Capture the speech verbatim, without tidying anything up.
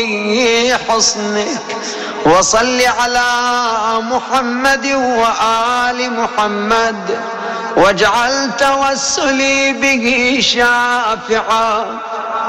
حصنك وصل على محمد وآل محمد واجعل توسلي به شافعا